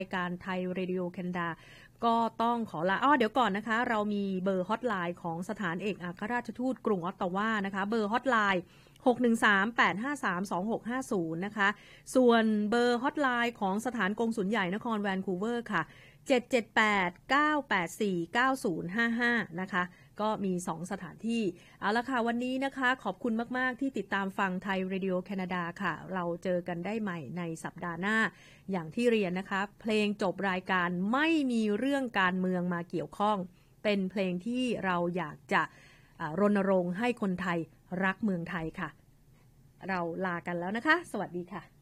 รายการไทยเรดิโอแคนาดาก็ต้องขอลาเดี๋ยวก่อนนะคะเรามีเบอร์ฮอตไลน์ของสถานเอกอัครราชทูตกรุงออตตาวานะคะเบอร์ฮอตไลน์613-853-2650นะคะส่วนเบอร์ฮอตไลน์ของสถานกงสุลใหญ่นครแวนคูเวอร์ค่ะ778-984-9055นะคะก็มี2สถานที่เอาละค่ะวันนี้นะคะขอบคุณมากๆที่ติดตามฟังไทยเรดิโอแคนาดาค่ะเราเจอกันได้ใหม่ในสัปดาห์หน้าอย่างที่เรียนนะคะเพลงจบรายการไม่มีเรื่องการเมืองมาเกี่ยวข้องเป็นเพลงที่เราอยากจะรณรงค์ให้คนไทยรักเมืองไทยค่ะเราลากันแล้วนะคะสวัสดีค่ะ